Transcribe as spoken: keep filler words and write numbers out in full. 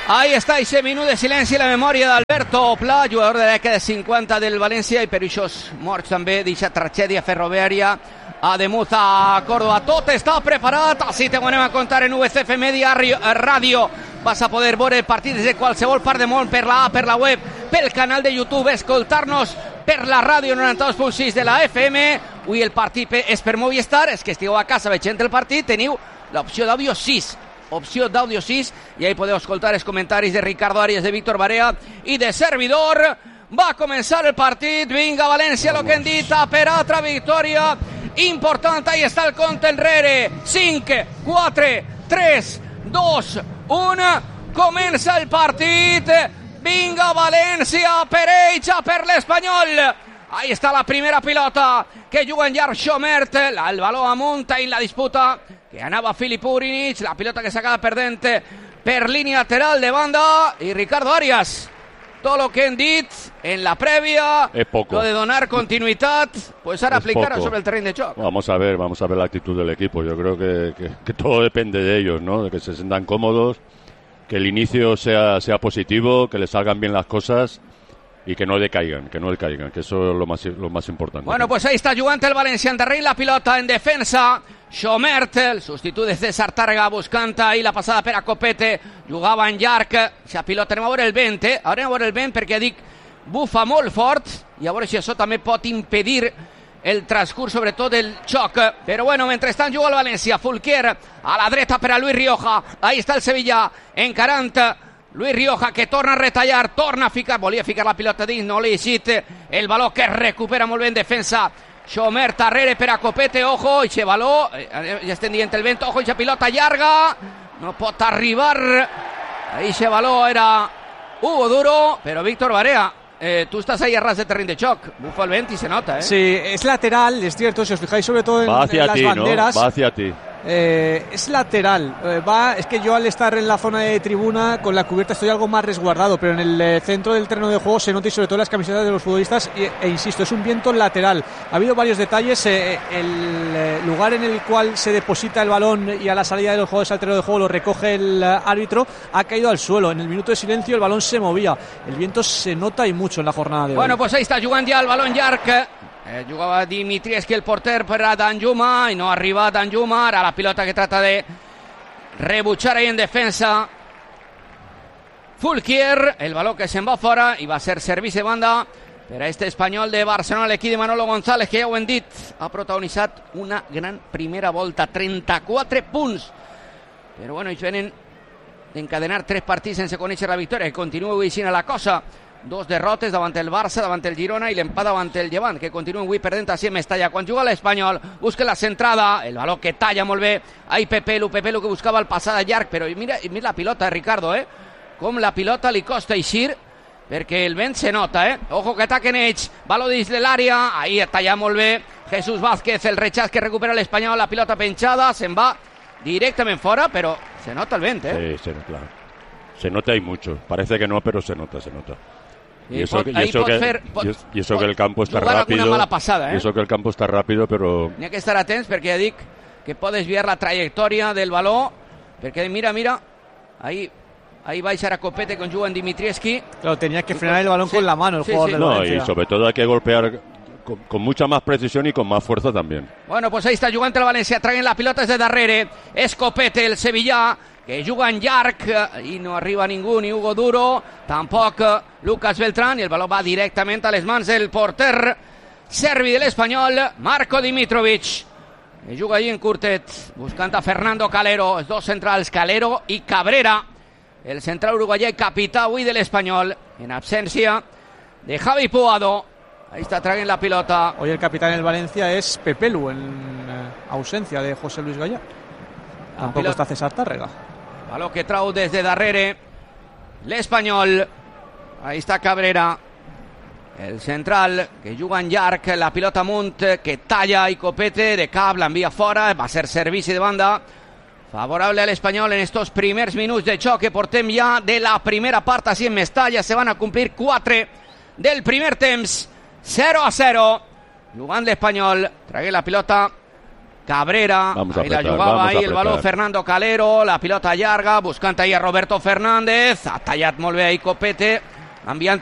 Ahí està aquest minut de silenci a la memòria d'Alberto Pla, jugador de la dècada de cinquanta del València, i per això morts també d'aquesta tragèdia ferroviària a Demuz, a Córdoba. Tot està preparat, així te ho anem a contar en U C F Media Ràdio. Vas a poder veure el partit des de qualsevol part del món, per la A, per la web, pel canal de YouTube, escoltar-nos per la ràdio noranta-dos punt sis de la F M. Avui el partit és per Movistar, és que estigueu a casa veient el partit, teniu l'opció d'àudio sis. Opció d'àudio sis, i ahí podeu escoltar els comentaris de Ricardo Arias, de Víctor Barea i de servidor. Va a començar el partit, vinga València, lo que hem dit, per altra victòria important. Ahí està el compte enrere, cinc, quatre, tres, dos, un, comença el partit, vinga València, per ells, per l'Espanyol. Ahí està la primera pilota que juga en llarg Xomert, el baló amunt en la disputa que anava Filip Urinic, la pilota que s'acaba perdent per línia lateral de banda, y Ricardo Arias, todo lo que hem dit en la prèvia, lo de donar continuïtat, pues ahora aplicar sobre el terreno de choque. Vamos a ver, vamos a ver la actitud del equipo. Yo creo que, que, que todo depende de ellos, ¿no? De que se sientan cómodos, que el inicio sea, sea positivo, que les salgan bien las cosas y que no decaigan, que no decaigan, que eso es lo más, lo más importante. Bueno, pues ahí está jugant el València, endarrere la pilota en defensa, Xomert, el substitut de César Tàrrega, buscant ahí la passada per a Copete, jugava en llarg, la pilota, anem a veure el vent, eh? Anem a veure el vent perquè dic, bufa molt fort, i a veure si això també pot impedir el transcurs, sobretot el xoc. Però bueno, mentrestant juga el València, Fulquier a la dreta per a Luis Rioja, ahí està el Sevilla, encarant Luis Rioja, que torna a retallar, torna a ficar, volia ficar la pilota dins, no li eixit, el baló que recupera molt bé en defensa Xomert, darrere per a Copete, ojo, i se baló, ja estem dient el vent, ojo, i se pilota llarga, no pot arribar, ahí se baló era Hugo Duro, però Víctor Barea, eh, tú estás ahí a ras de terreno de choc, bufa el vent y se nota, ¿eh? Sí, es lateral, es cierto, si os fijáis sobre todo en, va hacia en las ti, banderas. ¿no? Va hacia ti. Eh, es lateral, eh, va, es que yo al estar en la zona de tribuna con la cubierta estoy algo más resguardado, pero en el eh, centro del terreno de juego se nota, y sobre todo en las camisetas de los futbolistas, y, e insisto, es un viento lateral. Ha habido varios detalles, eh, el eh, lugar en el cual se deposita el balón y a la salida de los jugadores al terreno de juego lo recoge el eh, árbitro, ha caído al suelo. En el minuto de silencio el balón se movía, el viento se nota y mucho en la jornada de hoy. Bueno, pues ahí está jugant ja el balón llarg. Eh, jugava Dimitrievski, el porter, per a Danjuma, i no arriba Danjuma. Ara la pilota que trata de rebutjar ahí en defensa Fulquier, el baló que se'n va fora, i va ser servici de banda per a este Espanyol de Barcelona. L'equip de Manolo González, que ja ho hem dit, ha protagonitzat una gran primera volta, trenta-quatre punts, però bueno, ells venen d'encadenar tres partits sense conèixer la victòria, que continua avui així la cosa. Dos derrotes davant el Barça, davant el Girona, i l'empat davant el Llevant, que continuen avui perdent així en Mestalla. Quan juga l'Espanyol, busca la centrada, el baló que talla molt bé, ahí Pepelu, Pepelu que buscava el passada llarg, però mira, mira la pilota, Ricardo, eh? Com la pilota li costa eixir, perquè el vent se nota, eh? Ojo que ataquen ells, baló dins de l'àrea, ahí talla molt bé, Jesús Vázquez, el rechaç que recupera l'Espanyol, la pilota penjada, se'n va directament fora, però se nota el vent, eh? Sí, se nota, se nota y mucho, parece que no, pero se nota, se nota. Y eso, pot, que, y eso, que, fer, pot, y eso, y eso que el campo está jugar rápido, mala passada, eh? y eso que el campo está rápido, pero n'hi ha que estar atents, perquè ja dic que pot desviar la trajectòria del baló, perquè mira, mira, ahí, ahí va a echar a Copete con Juan Dimitrievski. Claro, tenía que frenar el balón sí, con la mano el sí, jugador sí. del no, Valencia. Y sobre todo hay que golpear con, con mucha más precisión y con más fuerza también. Bueno, pues ahí está jugant el València, traen la pilota des de darrere, és Copete, el Sevillà, que juga en llarg i no arriba ningú, ni Hugo Duro, tampoc Lucas Beltrán, i el baló va directament a les mans del porter serbi de l'Espanyol, Marco Dimitrovic, que juga allí en curtet, buscant a Fernando Calero, els dos centrals, Calero i Cabrera, el central uruguaià i capità avui de l'Espanyol, en absència de Javi Puado. Ahí está, traen la pilota. Hoy el capitán del Valencia es Pepelu, en eh, ausencia de José Luis Gallá. Tampoco pilota. Está César Tàrrega. Baló que trau des de darrere l'Espanyol. Ahí està Cabrera, el central que juga en llarg, la pilota amunt, que talla i Copete de cap, l'envia fora, va ser servici de banda favorable a l'Espanyol en estos primers minuts de xoc que portem ja de la primera part així en Mestalla. Se van a complir quatre del primer temps, zero a zero, jugant l'Espanyol, tragué la pilota Cabrera, Vamos a ahí la apretar, jugava vamos a ahí el apretar. baló Fernando Calero, la pilota llarga, buscant ahí a Roberto Fernández, ha tallat molt bé ahí Copete, enviant